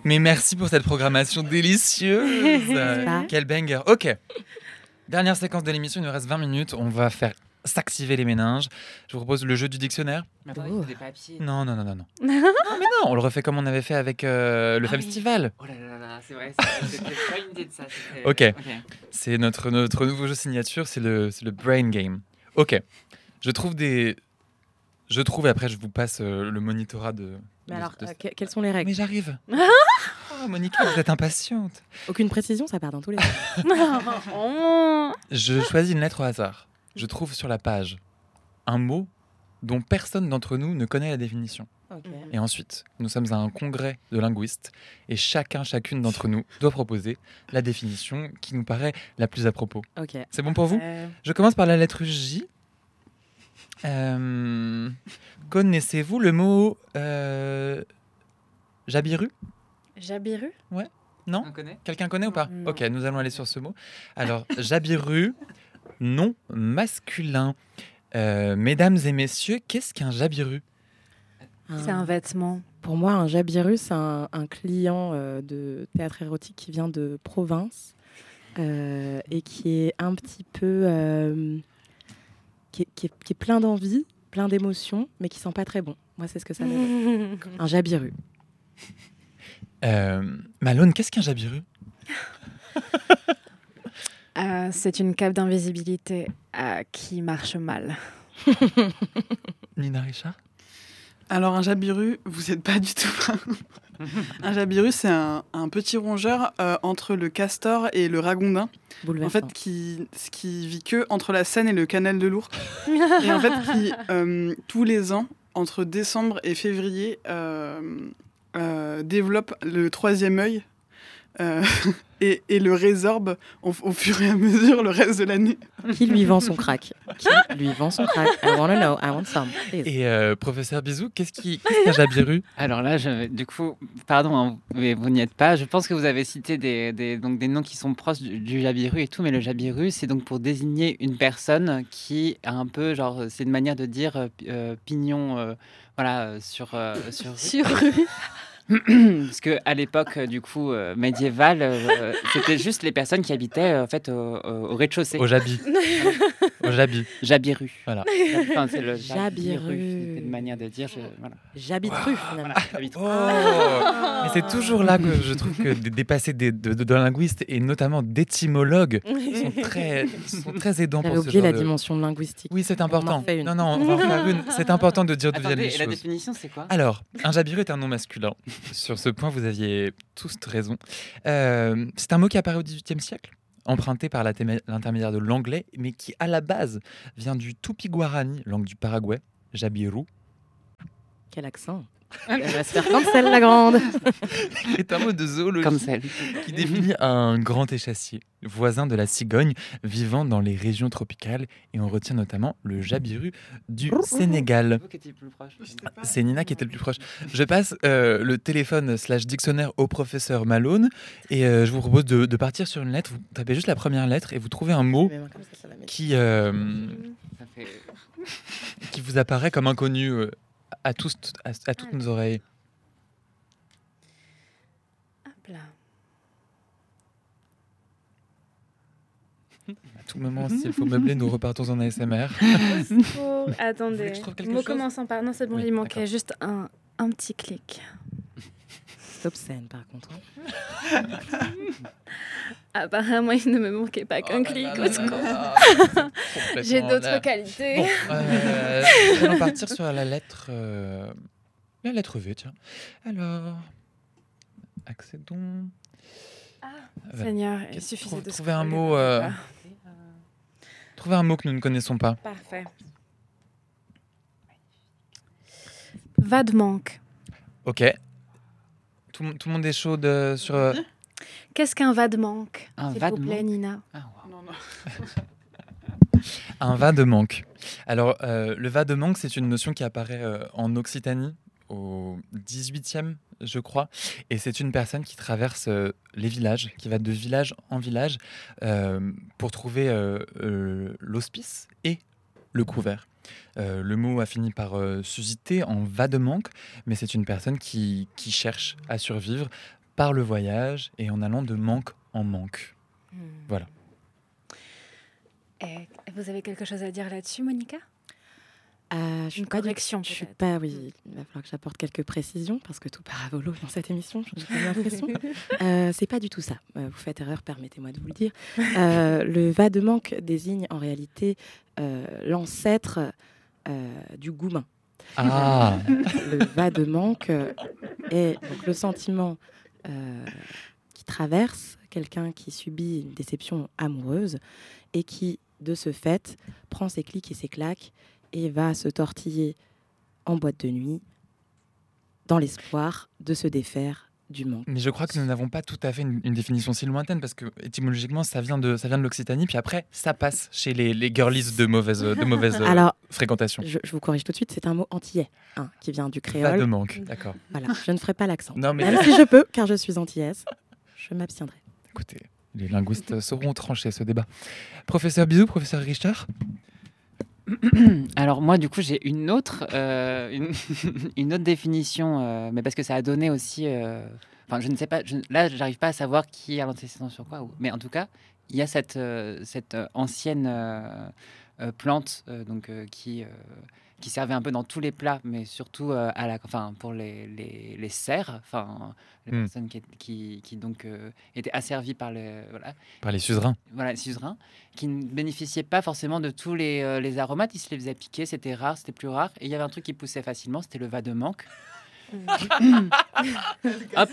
Mais merci pour cette programmation délicieuse. Quel banger. Ok. Dernière séquence de l'émission, il nous reste 20 minutes. On va faire s'activer les méninges. Je vous propose le jeu du dictionnaire. Mais attendez, il faut des papiers. Non. Non, mais non, on le refait comme on avait fait avec le festival. Oh là, c'est vrai, c'était pas une idée de ça. Ok. C'est notre nouveau jeu signature, c'est le brain game. Ok. Je trouve, et après je vous passe le monitorat de... Mais alors, quelles sont les règles? Mais j'arrive. Oh, Monica, vous êtes impatiente. Aucune précision, ça part dans tous les sens. Je choisis une lettre au hasard. Je trouve sur la page un mot dont personne d'entre nous ne connaît la définition. Okay. Et ensuite, nous sommes à un congrès de linguistes et chacune d'entre nous doit proposer la définition qui nous paraît la plus à propos. Okay. C'est bon pour vous? Je commence par la lettre J. Connaissez-vous le mot jabiru? Jabiru? Ouais. Non? Quelqu'un connaît ou pas? Non. Ok, nous allons aller sur ce mot. Alors, jabiru, nom masculin. Mesdames et messieurs, qu'est-ce qu'un jabiru? C'est un vêtement. Pour moi, un jabiru, c'est un client de théâtre érotique qui vient de province et qui est un petit peu... qui est plein d'envie, plein d'émotions, mais qui sent pas très bon. Moi, c'est ce que ça me fait. Un jabiru. Malone, qu'est-ce qu'un jabiru? C'est une cape d'invisibilité qui marche mal. Nina Richard? Alors, un jabiru, vous n'êtes pas du tout... Un jabiru, c'est un petit rongeur entre le castor et le ragondin. En fait, qui vit que entre la Seine et le canal de l'Ourcq. Et en fait, qui, tous les ans, entre décembre et février, développe le troisième œil et le résorbe au fur et à mesure le reste de l'année. Qui lui vend son crack? I wanna know, I want some. Please. Et professeur Bisou, qu'est-ce qu'un jabiru? Alors là, du coup, pardon, hein, mais vous n'y êtes pas. Je pense que vous avez cité des noms qui sont proches du jabiru et tout, mais le jabiru, c'est donc pour désigner une personne qui a un peu, genre, c'est une manière de dire pignon, voilà, sur rue. Parce que à l'époque du coup médiévale, c'était juste les personnes qui habitaient en fait au rez-de-chaussée. Au jabi. Jabiru. Voilà. Enfin, c'est le jabiru. C'était une manière de dire. Voilà. Jabitru finalement. Mais c'est toujours là que je trouve que des passés de linguistes et notamment d'étymologues sont très aidants pour ce genre de... J'avais oublié la dimension linguistique. Oui, c'est important. Non, on va en faire une. C'est important de dire d'où viennent les choses. La définition, c'est quoi? Alors, un jabiru est un nom masculin. Sur ce point, vous aviez tous raison. C'est un mot qui apparaît au XVIIIe siècle, emprunté par l'intermédiaire de l'anglais, mais qui, à la base, vient du tupi-guarani, langue du Paraguay, jabiru. Quel accent! Elle va se faire cancel, la grande! C'est un mot de zoologie qui définit un grand échassier, voisin de la cigogne, vivant dans les régions tropicales, et on retient notamment le jabiru du Sénégal. C'est Nina qui était le plus proche. Je passe le téléphone / dictionnaire au professeur Malone, et je vous propose de partir sur une lettre. Vous tapez juste la première lettre et vous trouvez un mot qui vous apparaît comme inconnu à toutes nos oreilles. Hop là. À tout moment, s'il faut meubler, nous repartons en ASMR. Attendez. Mot commençant par... Non, c'est bon, oui, il manquait d'accord. juste un petit clic. C'est obscène, par contre. Apparemment, il ne me manquait pas qu'un clic au secours. J'ai d'autres qualités. Bon, nous allons partir sur la lettre V, tiens. Alors, accédons. Seigneur, il suffisait de trouver un mot. Trouver un mot que nous ne connaissons pas. Parfait. Va de manque. Ok. Tout le monde est chaud sur. Qu'est-ce qu'un va de manque? Un s'il va vous de plaît, manque Nina. Non. Un va de manque. Alors, le va de manque, c'est une notion qui apparaît en Occitanie au 18e, je crois. Et c'est une personne qui traverse les villages, qui va de village en village pour trouver l'hospice et le couvert. Le mot a fini par susciter en va de manque, mais c'est une personne qui cherche à survivre par le voyage et en allant de manque en manque. Voilà. Et vous avez quelque chose à dire là-dessus, Monica ? Une correction, je suis pas, oui, il va falloir que j'apporte quelques précisions parce que tout part à volo dans cette émission, j'ai l'impression. C'est pas du tout ça. Vous faites erreur, permettez-moi de vous le dire. Le va de manque désigne en réalité l'ancêtre du goumin. Ah. Le va de manque est donc le sentiment qui traverse quelqu'un qui subit une déception amoureuse et qui, de ce fait, prend ses clics et ses claques et va se tortiller en boîte de nuit dans l'espoir de se défaire du manque. Mais je crois que nous n'avons pas tout à fait une définition si lointaine parce que étymologiquement ça vient de l'Occitanie, puis après ça passe chez les girlies de mauvaise Alors, fréquentation. Je vous corrige tout de suite, c'est un mot antillais qui vient du créole. Pas de manque, d'accord. Voilà, je ne ferai pas l'accent. Non, mais... Même si je peux, car je suis antillaise, je m'abstiendrai. Écoutez, les linguistes sauront trancher ce débat. Professeur Bizou, professeur Richard. Alors moi, du coup, j'ai une autre définition, mais parce que ça a donné aussi... Enfin, je ne sais pas, là, j'arrive pas à savoir qui a l'antécédent sur quoi. Mais en tout cas, il y a cette ancienne plante qui servait un peu dans tous les plats, mais surtout pour les serfs, les personnes qui donc étaient asservies par les suzerains. Voilà, les suzerains, qui ne bénéficiaient pas forcément de tous les aromates. Ils se les faisaient piquer, c'était rare, c'était plus rare. Et il y avait un truc qui poussait facilement, c'était le va de manque. Hop.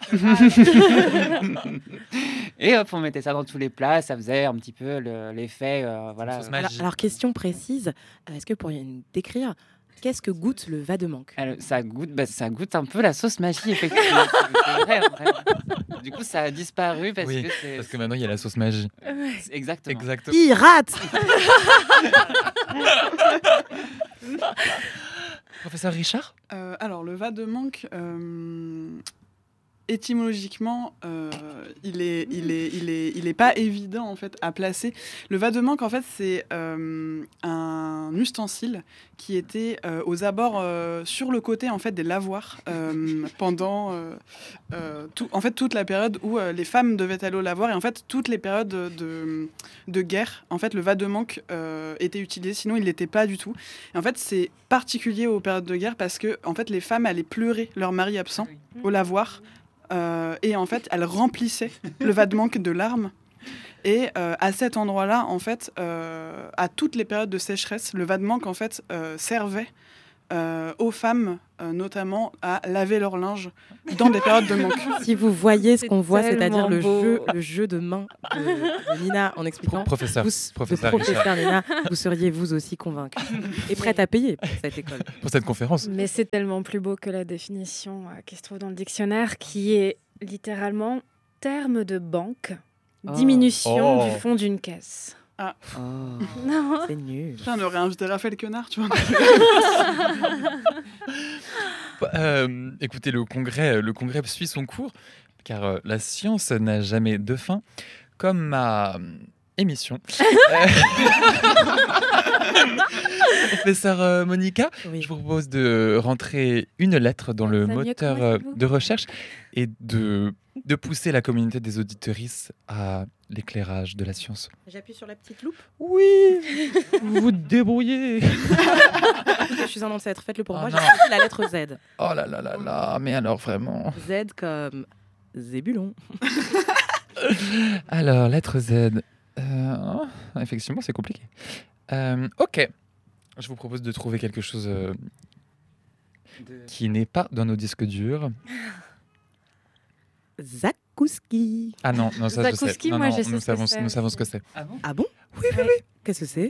Et hop, on mettait ça dans tous les plats, ça faisait un petit peu l'effet. Voilà. Alors, question précise, est-ce que vous pourriez nous décrire qu'est-ce que goûte le va de manque ? Ça goûte un peu la sauce magie, effectivement. C'est vrai. Du coup, ça a disparu parce que maintenant il y a la sauce magie. Exactement. Pirate. Professeur Richard ? Alors, le va de manque, étymologiquement, il est pas évident en fait à placer. Le va de manque, en fait, c'est un ustensile qui était aux abords, sur le côté en fait des lavoirs pendant toute la période où les femmes devaient aller au lavoir, et en fait toutes les périodes de guerre, en fait le va de manque était utilisé, sinon il l'était pas du tout. Et en fait c'est particulier aux périodes de guerre parce que en fait les femmes allaient pleurer leur mari absent au lavoir. Et en fait, elle remplissait le va de manque de larmes. Et à cet endroit-là, en fait, à toutes les périodes de sécheresse, le va de manque en fait servait aux femmes, notamment à laver leur linge dans des périodes de manque. Si vous voyez ce qu'on voit, c'est-à-dire le jeu de main de Nina en expliquant, professeur Nina, vous seriez vous aussi convaincu et prête à payer pour cette école, pour cette conférence. Mais c'est tellement plus beau que la définition qui se trouve dans le dictionnaire, qui est littéralement terme de banque, diminution du fond d'une caisse. Ah. Non. C'est nul. On aurait invité Raphaël Quenard, tu vois. Écoutez, le congrès suit son cours, car la science n'a jamais de fin, comme ma émission. Professeur Monica, je vous propose de rentrer une lettre dans le moteur de recherche et de pousser la communauté des auditeuristes à l'éclairage de la science. J'appuie sur la petite loupe ? Oui. Vous vous débrouillez. Je suis un ancêtre, faites-le pour moi, j'ai choisi la lettre Z. Oh là là là là, mais alors vraiment. Z comme Zébulon. Alors, lettre Z. Effectivement, c'est compliqué. Ok. Je vous propose de trouver quelque chose qui n'est pas dans nos disques durs. Zakouski. Ah non, ça Zakouski, je sais. moi, je sais nous ce que c'est. savons ce que c'est. Ah bon ? Oui. Qu'est-ce que c'est ?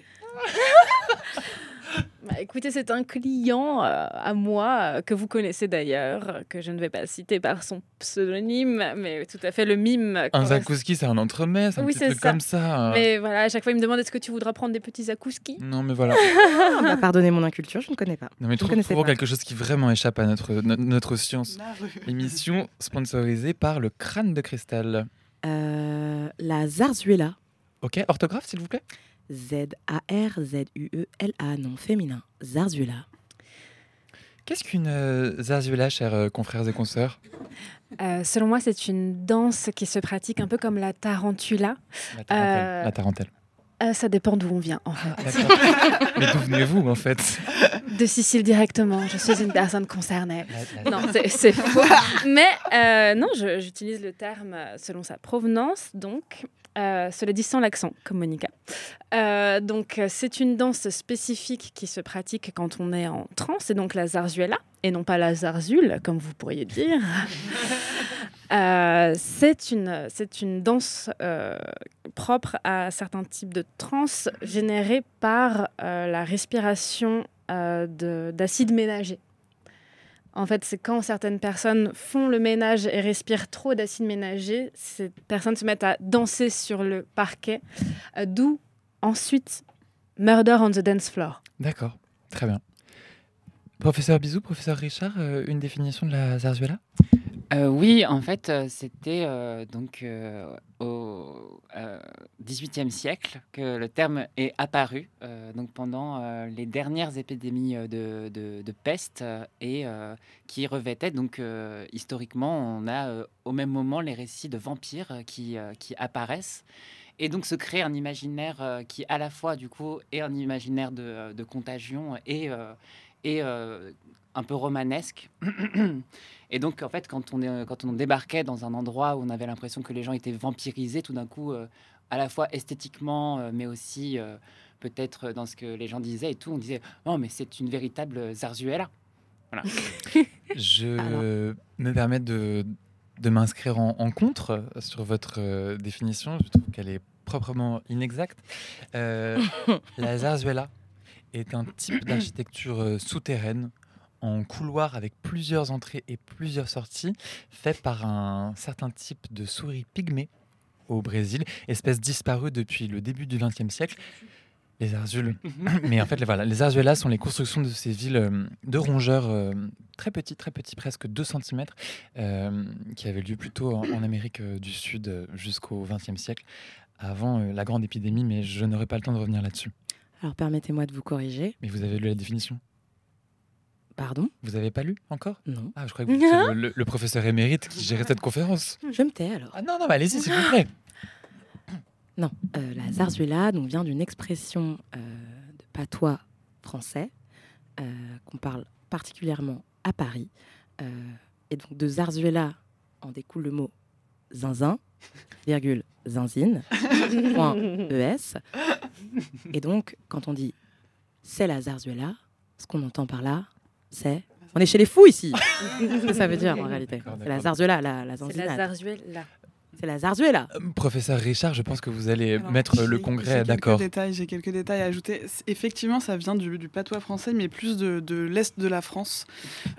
Écoutez, c'est un client à moi, que vous connaissez d'ailleurs, que je ne vais pas citer par son pseudonyme, mais tout à fait le mime. Un zakouski, c'est un entremets, c'est un petit truc comme ça. Mais voilà, à chaque fois, il me demande est-ce que tu voudras prendre des petits zakouskis ? Non, mais voilà. Pardonnez mon inculture, je ne connais pas. Non, mais trouvons quelque chose qui vraiment échappe à notre science. Émission sponsorisée par le Crâne de Cristal. La zarzuela. Ok, orthographe, s'il vous plaît. Z-A-R-Z-U-E-L-A, nom féminin. Zarzuela. Qu'est-ce qu'une zarzuela, chers confrères et consoeurs? Selon moi, c'est une danse qui se pratique un peu comme la tarantula. La tarentelle. Ça dépend d'où on vient, en fait. Mais d'où venez-vous, en fait? De Sicile directement. Je suis une personne concernée. Non, c'est faux. Mais non, j'utilise le terme selon sa provenance, donc cela dit sans l'accent, comme Monica. Donc, c'est une danse spécifique qui se pratique quand on est en transe, et donc la zarzuela, et non pas la zarzule, comme vous pourriez dire. C'est une danse propre à certains types de transe générés par la respiration d'acide ménager. En fait, c'est quand certaines personnes font le ménage et respirent trop d'acide ménager, ces personnes se mettent à danser sur le parquet, d'où ensuite Murder on the Dance Floor. D'accord, très bien. Professeur Bizou, professeur Richard, une définition de la zarzuela? Oui, en fait, c'était donc au XVIIIe siècle que le terme est apparu, donc pendant les dernières épidémies de peste, et qui revêtaient donc historiquement, on a au même moment les récits de vampires qui apparaissent. Et donc se crée un imaginaire qui à la fois du coup est un imaginaire de contagion et un peu romanesque. Et donc en fait quand on débarquait dans un endroit où on avait l'impression que les gens étaient vampirisés, tout d'un coup à la fois esthétiquement mais aussi peut-être dans ce que les gens disaient et tout, on disait oh mais c'est une véritable zarzuela. Voilà. Je me permets de m'inscrire en contre sur votre définition. Je trouve qu'elle est proprement inexacte. La zarzuela est un type d'architecture souterraine en couloir avec plusieurs entrées et plusieurs sorties, fait par un certain type de souris pygmée au Brésil, espèce disparue depuis le début du XXe siècle. Les zarzules. Mais en fait, les zarzuelas sont les constructions de ces villes de rongeurs très petits, presque 2 cm, qui avaient lieu plutôt en Amérique du Sud jusqu'au XXe siècle, avant la grande épidémie, mais je n'aurai pas le temps de revenir là-dessus. Alors, permettez-moi de vous corriger. Mais vous avez lu la définition? Pardon? Vous n'avez pas lu encore? Non. Ah, je crois que vous étiez le professeur émérite qui gérait cette conférence. Je me tais alors. Ah non, allez-y, s'il vous plaît. Non, la zarzuela donc, vient d'une expression de patois français qu'on parle particulièrement à Paris. Et donc de zarzuela en découle le mot zinzin, virgule zinzine, point ES. Et donc, quand on dit c'est la zarzuela, ce qu'on entend par là, c'est on est chez les fous ici. C'est ce que ça veut dire en réalité. C'est la zarzuela, la zanzinade. C'est la zarzuela. C'est la zarzuela. Professeur Richard, je pense que vous allez mettre le congrès d'accord. J'ai quelques détails à ajouter. Effectivement, ça vient du patois français, mais plus de l'Est de la France.